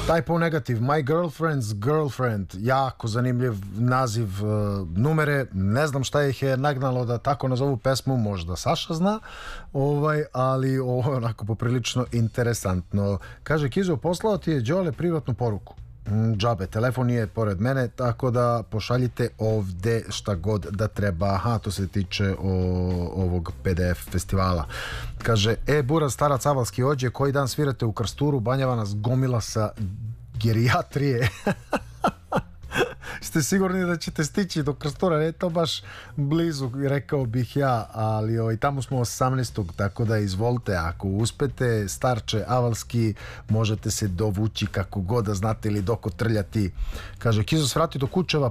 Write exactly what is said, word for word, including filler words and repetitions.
Typo Negative, My Girlfriend's Girlfriend, jako zanimljiv naziv uh, numere, ne znam šta ih je nagnalo da tako nazovu pesmu, možda Saša zna, ovaj, ali ovo je onako poprilično interesantno. Kaže, Kizo, poslao ti je Đole privatnu poruku. Džabe, telefon je pored mene, tako da pošaljite ovde šta god da treba. Aha, to se tiče o, ovog P D F festivala. Kaže, e, Buraz, stara cavalski ođe, koji dan svirate u Krsturu, Banjava nas gomila sa gerijatrije. Ste sigurni da ćete stići do Krstura? Ne, to baš blizu, rekao bih ja, ali ovaj, tamo smo osamnaestog tako da izvolite, ako uspete, starče avalski, možete se dovući kako god da znate ili doko trljati. Kaže, Kizo, svrati do Kučeva,